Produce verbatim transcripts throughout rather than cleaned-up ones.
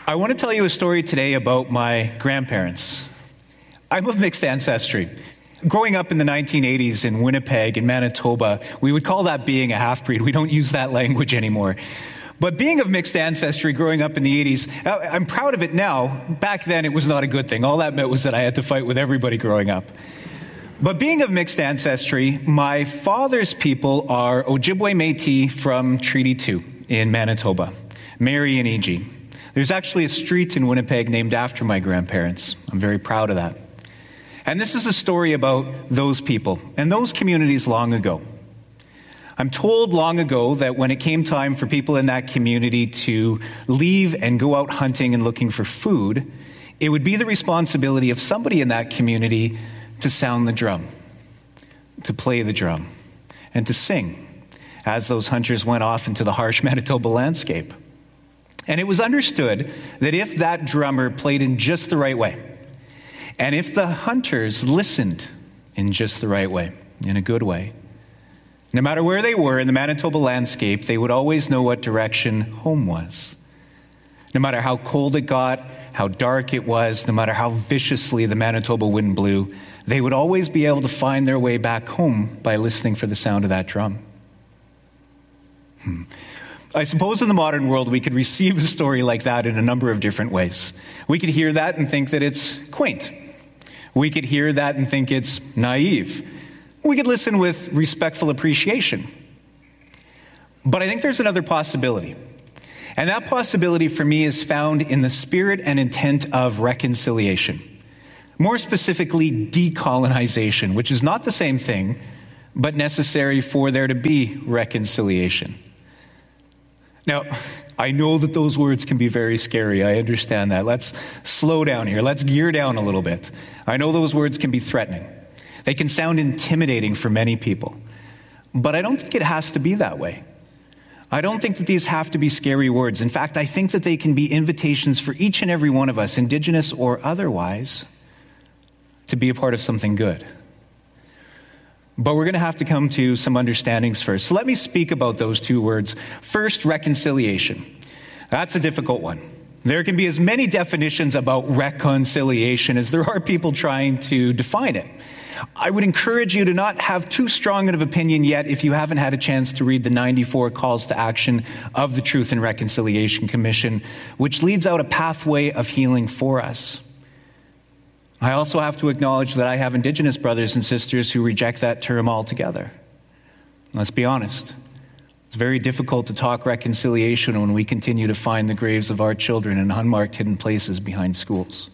I want to tell you a story today about my grandparents. I'm of mixed ancestry. Growing up in the nineteen eighties in Winnipeg, in Manitoba, we would call that being a half-breed. We don't use that language anymore. But being of mixed ancestry growing up in the eighties, I'm proud of it now. Back then, it was not a good thing. All that meant was that I had to fight with everybody growing up. But being of mixed ancestry, my father's people are Ojibwe Métis from Treaty two in Manitoba, Mary and Iji. There's actually a street in Winnipeg named after my grandparents. I'm very proud of that. And this is a story about those people and those communities long ago. I'm told long ago that when it came time for people in that community to leave and go out hunting and looking for food, it would be the responsibility of somebody in that community to sound the drum, to play the drum, and to sing as those hunters went off into the harsh Manitoba landscape. And it was understood that if that drummer played in just the right way, and if the hunters listened in just the right way, in a good way, no matter where they were in the Manitoba landscape, they would always know what direction home was. No matter how cold it got, how dark it was, no matter how viciously the Manitoba wind blew, they would always be able to find their way back home by listening for the sound of that drum. Hmm. I suppose in the modern world, we could receive a story like that in a number of different ways. We could hear that and think that it's quaint. We could hear that and think it's naive. We could listen with respectful appreciation. But I think there's another possibility. And that possibility for me is found in the spirit and intent of reconciliation. More specifically, decolonization, which is not the same thing, but necessary for there to be reconciliation. Now, I know that those words can be very scary. I understand that. Let's slow down here. Let's gear down a little bit. I know those words can be threatening. They can sound intimidating for many people. But I don't think it has to be that way. I don't think that these have to be scary words. In fact, I think that they can be invitations for each and every one of us, Indigenous or otherwise, to be a part of something good. But we're going to have to come to some understandings first. So let me speak about those two words. First, reconciliation. That's a difficult one. There can be as many definitions about reconciliation as there are people trying to define it. I would encourage you to not have too strong of an opinion yet if you haven't had a chance to read the ninety-four calls to action of the Truth and Reconciliation Commission, which leads out a pathway of healing for us. I also have to acknowledge that I have Indigenous brothers and sisters who reject that term altogether. Let's be honest. It's very difficult to talk reconciliation when we continue to find the graves of our children in unmarked hidden places behind schools.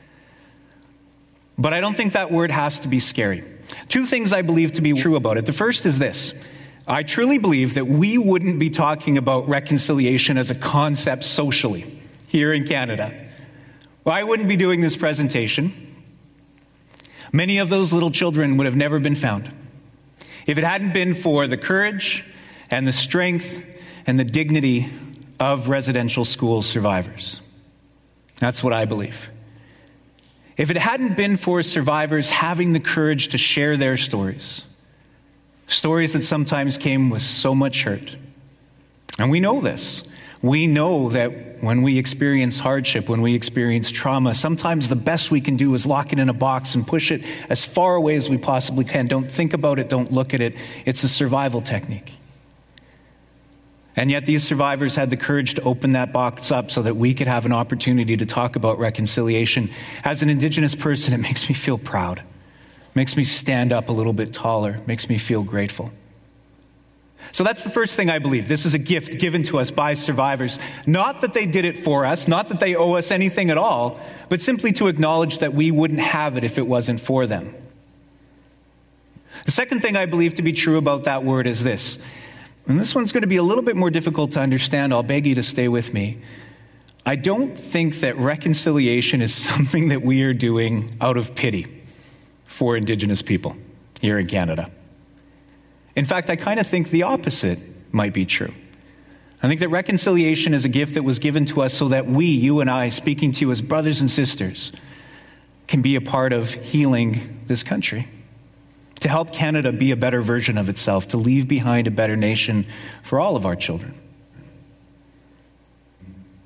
But I don't think that word has to be scary. Two things I believe to be true about it. The first is this. I truly believe that we wouldn't be talking about reconciliation as a concept socially here in Canada. Well, I wouldn't be doing this presentation. Many of those little children would have never been found if it hadn't been for the courage and the strength and the dignity of residential school survivors. That's what I believe. If it hadn't been for survivors having the courage to share their stories, stories that sometimes came with so much hurt. And we know this. We know that when we experience hardship, when we experience trauma, sometimes the best we can do is lock it in a box and push it as far away as we possibly can. Don't think about it. Don't look at it. It's a survival technique. And yet these survivors had the courage to open that box up so that we could have an opportunity to talk about reconciliation. As an Indigenous person, it makes me feel proud. It makes me stand up a little bit taller. It makes me feel grateful. So that's the first thing I believe. This is a gift given to us by survivors. Not that they did it for us, not that they owe us anything at all, but simply to acknowledge that we wouldn't have it if it wasn't for them. The second thing I believe to be true about that word is this. And this one's going to be a little bit more difficult to understand. I'll beg you to stay with me. I don't think that reconciliation is something that we are doing out of pity for Indigenous people here in Canada. In fact, I kind of think the opposite might be true. I think that reconciliation is a gift that was given to us so that we, you and I, speaking to you as brothers and sisters, can be a part of healing this country, to help Canada be a better version of itself, to leave behind a better nation for all of our children. Which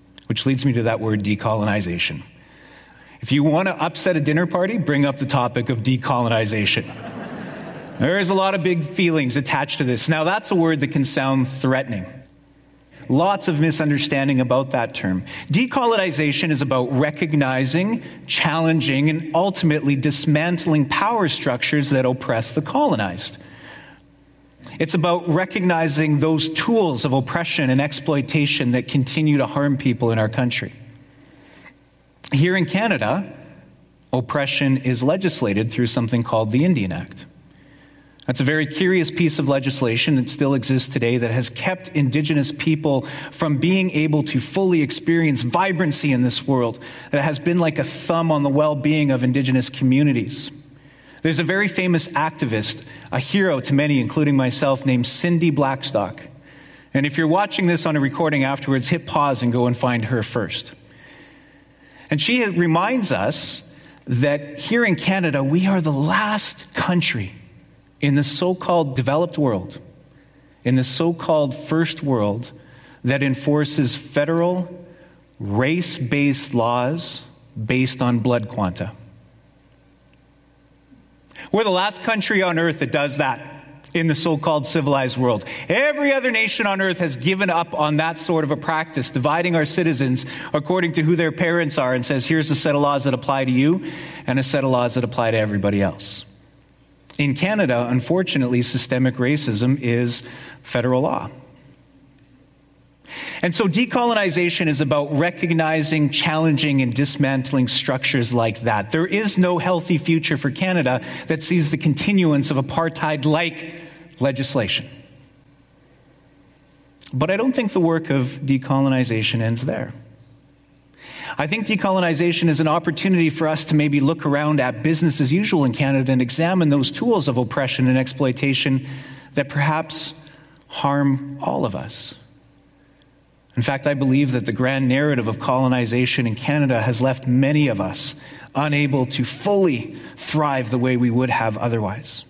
which leads me to that word decolonization. If you want to upset a dinner party, bring up the topic of decolonization. There's a lot of big feelings attached to this. Now, that's a word that can sound threatening. Lots of misunderstanding about that term. Decolonization is about recognizing, challenging, and ultimately dismantling power structures that oppress the colonized. It's about recognizing those tools of oppression and exploitation that continue to harm people in our country. Here in Canada, oppression is legislated through something called the Indian Act. That's a very curious piece of legislation that still exists today that has kept Indigenous people from being able to fully experience vibrancy in this world, that has been like a thumb on the well-being of Indigenous communities. There's a very famous activist, a hero to many, including myself, named Cindy Blackstock. And if you're watching this on a recording afterwards, hit pause and go and find her first. And she reminds us that here in Canada, we are the last country in the so-called developed world, in the so-called first world, that enforces federal, race-based laws based on blood quanta. We're the last country on earth that does that in the so-called civilized world. Every other nation on earth has given up on that sort of a practice, dividing our citizens according to who their parents are, and says, here's a set of laws that apply to you and a set of laws that apply to everybody else. In Canada, unfortunately, systemic racism is federal law. And so decolonization is about recognizing, challenging, and dismantling structures like that. There is no healthy future for Canada that sees the continuance of apartheid-like legislation. But I don't think the work of decolonization ends there. I think decolonization is an opportunity for us to maybe look around at business as usual in Canada and examine those tools of oppression and exploitation that perhaps harm all of us. In fact, I believe that the grand narrative of colonization in Canada has left many of us unable to fully thrive the way we would have otherwise.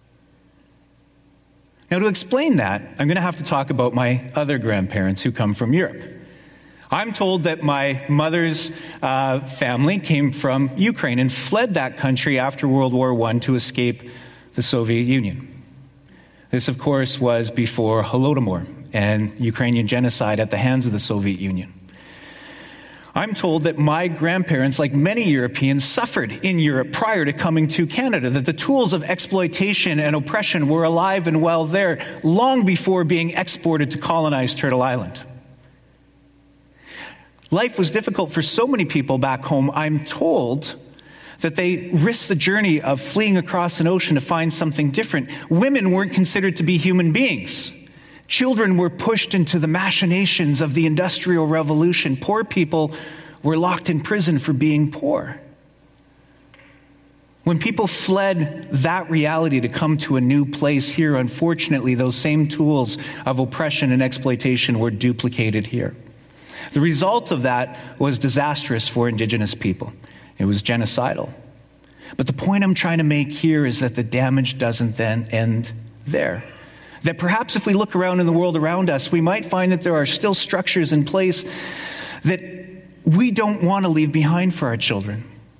Now, to explain that, I'm going to have to talk about my other grandparents who come from Europe. I'm told that my mother's uh, family came from Ukraine and fled that country after World War One to escape the Soviet Union. This, of course, was before Holodomor and Ukrainian genocide at the hands of the Soviet Union. I'm told that my grandparents, like many Europeans, suffered in Europe prior to coming to Canada, that the tools of exploitation and oppression were alive and well there long before being exported to colonized Turtle Island. Life was difficult for so many people back home. I'm told that they risked the journey of fleeing across an ocean to find something different. Women weren't considered to be human beings. Children were pushed into the machinations of the Industrial Revolution. Poor people were locked in prison for being poor. When people fled that reality to come to a new place here, unfortunately, those same tools of oppression and exploitation were duplicated here. The result of that was disastrous for Indigenous people. It was genocidal. But the point I'm trying to make here is that the damage doesn't then end there. That perhaps if we look around in the world around us, we might find that there are still structures in place that we don't want to leave behind for our children.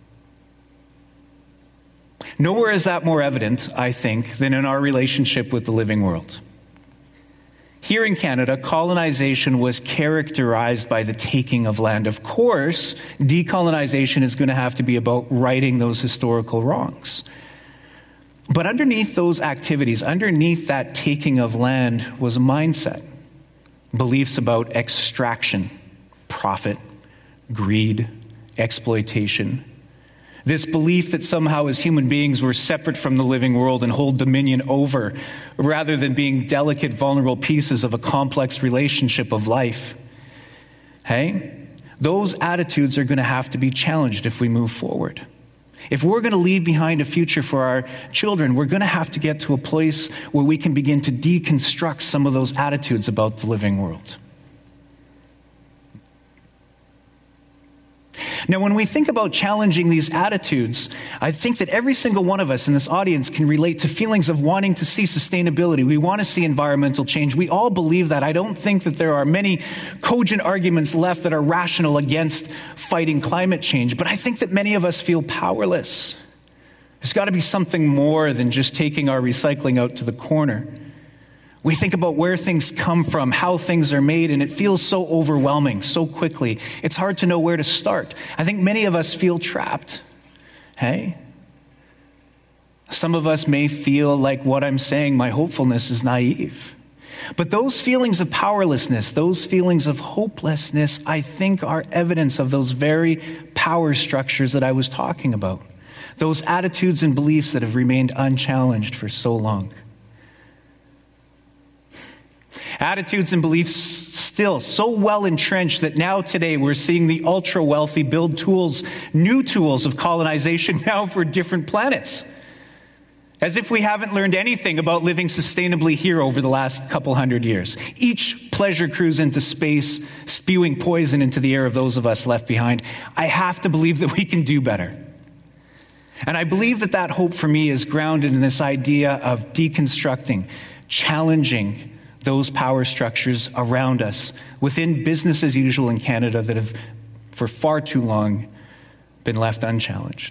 Nowhere is that more evident, I think, than in our relationship with the living world. Here in Canada, colonization was characterized by the taking of land. Of course, decolonization is going to have to be about righting those historical wrongs. But underneath those activities, underneath that taking of land was a mindset, beliefs about extraction, profit, greed, exploitation. This belief that somehow as human beings we're separate from the living world and hold dominion over, rather than being delicate, vulnerable pieces of a complex relationship of life. Hey, those attitudes are going to have to be challenged if we move forward. If we're going to leave behind a future for our children, we're going to have to get to a place where we can begin to deconstruct some of those attitudes about the living world. Now, when we think about challenging these attitudes, I think that every single one of us in this audience can relate to feelings of wanting to see sustainability. We want to see environmental change. We all believe that. I don't think that there are many cogent arguments left that are rational against fighting climate change, but I think that many of us feel powerless. There's got to be something more than just taking our recycling out to the corner. We think about where things come from, how things are made, and it feels so overwhelming so quickly. It's hard to know where to start. I think many of us feel trapped. Hey? Some of us may feel like what I'm saying, my hopefulness is naive. But those feelings of powerlessness, those feelings of hopelessness, I think are evidence of those very power structures that I was talking about. Those attitudes and beliefs that have remained unchallenged for so long. Attitudes and beliefs still so well entrenched that now today we're seeing the ultra-wealthy build tools, new tools of colonization now for different planets. As if we haven't learned anything about living sustainably here over the last couple hundred years. Each pleasure cruise into space, spewing poison into the air of those of us left behind. I have to believe that we can do better. And I believe that that hope for me is grounded in this idea of deconstructing, challenging those power structures around us within business as usual in Canada that have for far too long been left unchallenged.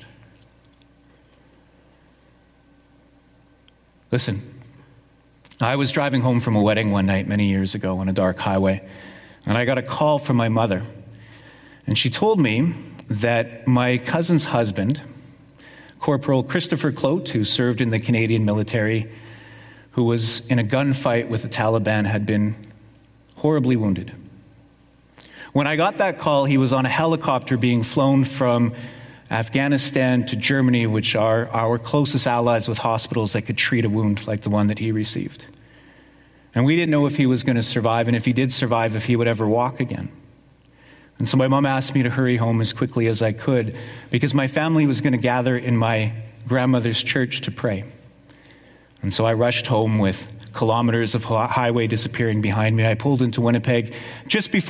Listen, I was driving home from a wedding one night many years ago on a dark highway, and I got a call from my mother. And she told me that my cousin's husband, Corporal Christopher Clote, who served in the Canadian military, who was in a gunfight with the Taliban, had been horribly wounded. When I got that call, he was on a helicopter being flown from Afghanistan to Germany, which are our closest allies with hospitals that could treat a wound like the one that he received. And we didn't know if he was going to survive, and if he did survive, if he would ever walk again. And so my mom asked me to hurry home as quickly as I could because my family was going to gather in my grandmother's church to pray. And so I rushed home with kilometers of highway disappearing behind me. I pulled into Winnipeg just before